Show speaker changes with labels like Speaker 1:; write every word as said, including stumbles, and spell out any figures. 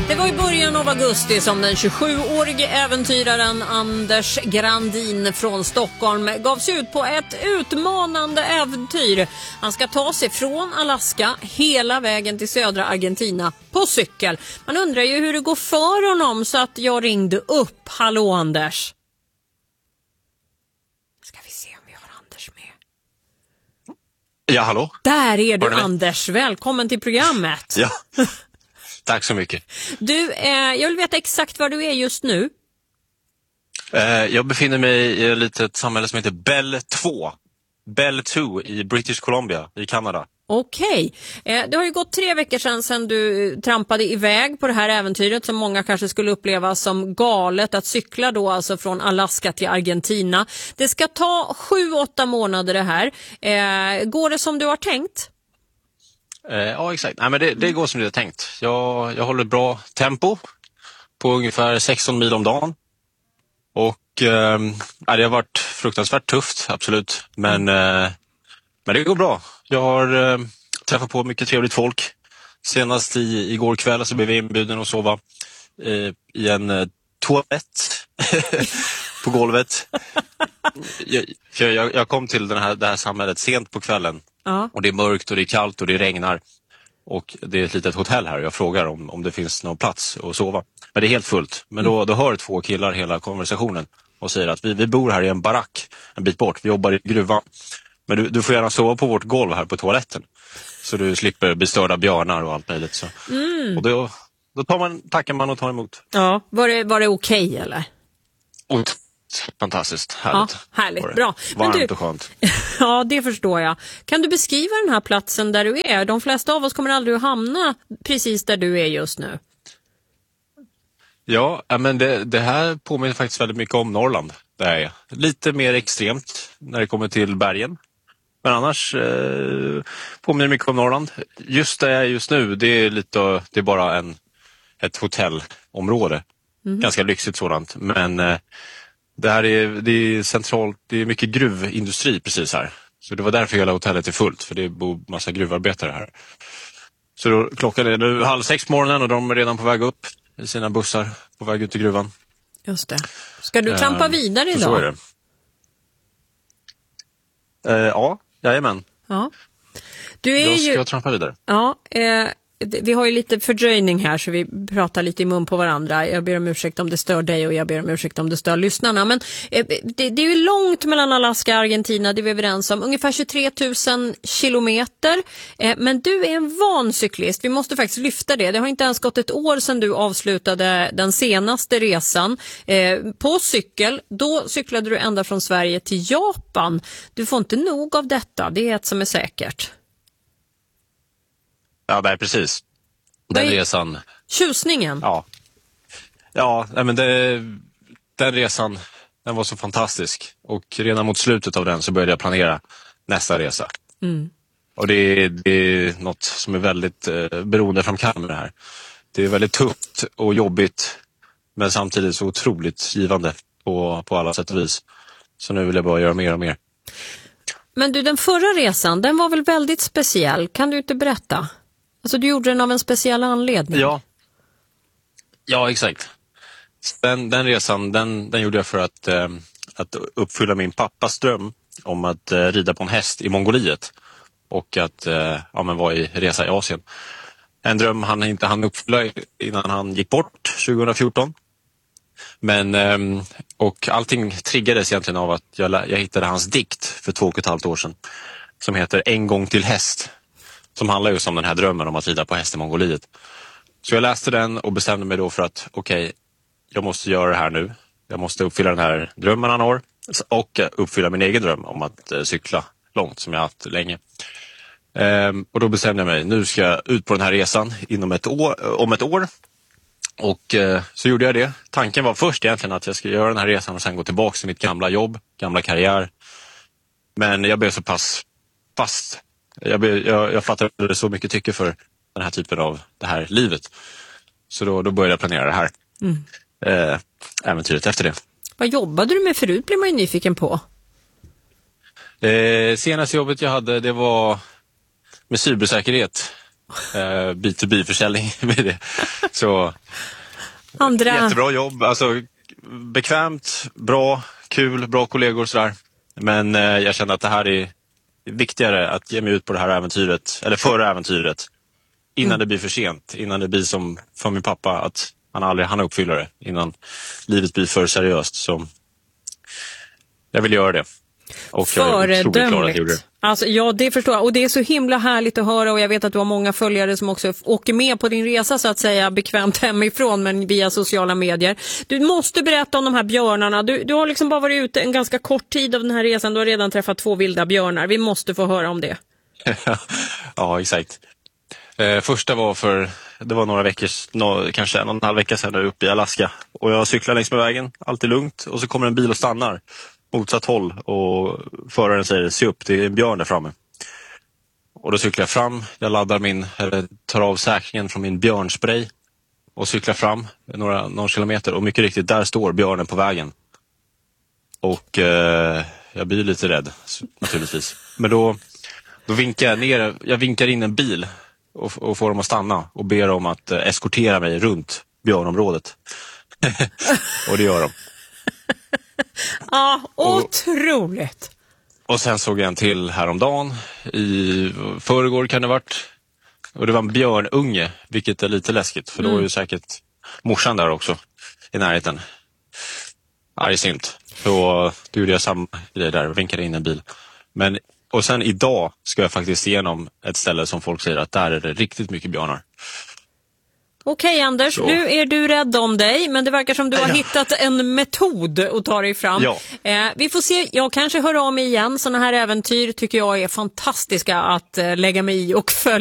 Speaker 1: Det var i början av augusti som den tjugosjuårige äventyraren Anders Grandin från Stockholm gav sig ut på ett utmanande äventyr. Han ska ta sig från Alaska hela vägen till södra Argentina på cykel. Man undrar ju hur det går för honom, så att jag ringde upp. Hallå Anders. Ska vi se om vi har Anders med.
Speaker 2: Ja, hallå.
Speaker 1: Där är du Anders, välkommen till programmet.
Speaker 2: Ja. Tack så mycket.
Speaker 1: Du, eh, jag vill veta exakt var du är just nu.
Speaker 2: Eh, jag befinner mig i ett litet samhälle som heter Belle två. Belle två i British Columbia i Kanada.
Speaker 1: Okej. Eh, det har ju gått tre veckor sedan, sedan du trampade iväg på det här äventyret som många kanske skulle uppleva som galet, att cykla då alltså från Alaska till Argentina. Det ska ta sju, åtta månader det här. Eh, går det som du har tänkt?
Speaker 2: Eh, ja, exakt. Nej, men det, det går som du har tänkt. Jag, jag håller bra tempo på ungefär sexton mil om dagen. Och eh, det har varit fruktansvärt tufft, absolut. Men, eh, men det går bra. Jag har eh, träffat på mycket trevligt folk. Senast i, igår kväll så blev vi inbjuden att sova eh, i en eh, toalett på golvet. Jag, jag, jag kom till den här, det här samhället sent på kvällen. Ja. Och det är mörkt och det är kallt och det regnar. Och det är ett litet hotell här och jag frågar om, om det finns någon plats att sova. Men det är helt fullt. Men då, då hör två killar hela konversationen och säger att vi, vi bor här i en barack en bit bort. Vi jobbar i gruvan. Men du, du får gärna sova på vårt golv här på toaletten. Så du slipper bli störda björnar och allt möjligt. Så. Mm. Och då, då tar man, tackar man och tar emot.
Speaker 1: Ja, var det, var det okej okay, eller?
Speaker 2: Och, fantastiskt, härligt.
Speaker 1: Ja, härligt, bra.
Speaker 2: Varmt
Speaker 1: du,
Speaker 2: och skönt.
Speaker 1: Ja, det förstår jag. Kan du beskriva den här platsen där du är? De flesta av oss kommer aldrig att hamna precis där du är just nu.
Speaker 2: Ja, men det, det här påminner faktiskt väldigt mycket om Norrland. Det är lite mer extremt när det kommer till bergen. Men annars eh, påminner mycket om Norrland. Just där jag är just nu, det är, lite, det är bara en, ett hotellområde. Mm. Ganska lyxigt sådant. Men eh, det här är, det är centralt, det är mycket gruvindustri precis här. Så det var därför hela hotellet är fullt, för det bor massa gruvarbetare här. Så då, klockan är nu halv sex på morgonen och de är redan på väg upp i sina bussar på väg ut i gruvan.
Speaker 1: Just det. Ska du trampa uh, vidare idag?
Speaker 2: Så är det. Uh, ja, jajamän.
Speaker 1: Ja. Du är
Speaker 2: jag ska
Speaker 1: ju...
Speaker 2: trampa vidare.
Speaker 1: Ja, eh... vi har ju lite fördröjning här så vi pratar lite i mun på varandra. Jag ber om ursäkt om det stör dig och jag ber om ursäkt om det stör lyssnarna. Men eh, det, det är ju långt mellan Alaska och Argentina, det är vi överens om. Ungefär tjugotre tusen kilometer. Eh, men du är en van cyklist. Vi måste faktiskt lyfta det. Det har inte ens gått ett år sedan du avslutade den senaste resan eh, på cykel. Då cyklade du ända från Sverige till Japan. Du får inte nog av detta. Det är ett som är säkert.
Speaker 2: Ja, nej, precis. Den resan...
Speaker 1: Tjusningen.
Speaker 2: Ja, ja men det, den resan, den var så fantastisk. Och redan mot slutet av den så började jag planera nästa resa. Mm. Och det, det är något som är väldigt eh, beroendeframkallande det här. Det är väldigt tufft och jobbigt, men samtidigt så otroligt givande på, på alla sätt och vis. Så nu vill jag bara göra mer och mer.
Speaker 1: Men du, den förra resan, den var väl väldigt speciell. Kan du inte berätta? Alltså du gjorde den av en speciell anledning.
Speaker 2: Ja, ja exakt. Den, den resan den, den gjorde jag för att, eh, att uppfylla min pappas dröm om att eh, rida på en häst i Mongoliet. Och att eh, ja, men vara i resa i Asien. En dröm han inte hann uppfylla innan han gick bort tjugohundrafjorton. Men, eh, och allting triggades egentligen av att jag, jag hittade hans dikt för två och ett halvt år sedan. Som heter En gång till häst. Som handlar just om den här drömmen om att rida på häst i Mongoliet. Så jag läste den och bestämde mig då för att okej, okay, jag måste göra det här nu. Jag måste uppfylla den här drömmen han har. Och uppfylla min egen dröm om att eh, cykla långt som jag haft länge. Ehm, och då bestämde jag mig, nu ska jag ut på den här resan inom ett år, om ett år. Och eh, så gjorde jag det. Tanken var först egentligen att jag skulle göra den här resan och sen gå tillbaka till mitt gamla jobb, gamla karriär. Men jag blev så pass fast. Jag, jag, jag fattade så mycket tycke för den här typen av det här livet. Så då, då började jag planera det här mm. eh, äventyret efter det.
Speaker 1: Vad jobbade du med förut, blir man ju nyfiken på?
Speaker 2: Eh, senaste jobbet jag hade, det var med cybersäkerhet. eh, B to B-försäljning med det. Så
Speaker 1: Andra...
Speaker 2: jättebra jobb, alltså bekvämt, bra, kul, bra kollegor sådär. Men eh, jag känner att det här är viktigare att ge mig ut på det här äventyret, eller förra äventyret, innan mm. det blir för sent, innan det blir som för min pappa, att han aldrig hann uppfylla det, innan livet blir för seriöst. Så jag vill göra det. Och
Speaker 1: föredömligt. Alltså, ja, det förstår jag. Och det är så himla härligt att höra, och jag vet att du har många följare som också åker med på din resa så att säga bekvämt hemifrån, men via sociala medier. Du måste berätta om de här björnarna. Du, du har liksom bara varit ute en ganska kort tid av den här resan. Du har redan träffat två vilda björnar. Vi måste få höra om det.
Speaker 2: Ja, exakt. Eh, första var för, det var några veckor, no, kanske en och en halv vecka sedan uppe i Alaska. Och jag cyklar längs med vägen, allt är lugnt. Och så kommer en bil och stannar motsatt håll, och föraren säger: se upp, det är en björn där framme. Och då cyklar jag fram, jag laddar min, eller tar av säkringen från min björnspray och cyklar fram några, några kilometer, och mycket riktigt, där står björnen på vägen. Och eh, jag blir lite rädd naturligtvis. Men då, då vinkar jag ner, jag vinkar in en bil och, och får dem att stanna och ber dem att eh, eskortera mig runt björnområdet. Och det gör de.
Speaker 1: Ja, otroligt.
Speaker 2: Och, och sen såg jag en till häromdagen, i förrgår kan det varit, och det var en björnunge, vilket är lite läskigt, för då är ju säkert morsan där också i närheten. Argsynt. Så då gjorde jag samma grej där, vinkade in en bil. Men, och sen idag ska jag faktiskt igenom ett ställe som folk säger att där är det riktigt mycket björnar.
Speaker 1: Okej, Anders, så. Nu är du rädd om dig, men det verkar som du har ja. hittat en metod att ta dig fram.
Speaker 2: Ja.
Speaker 1: Eh, vi får se, jag kanske hör av mig igen. Såna här äventyr tycker jag är fantastiska att eh, lägga mig i och följa.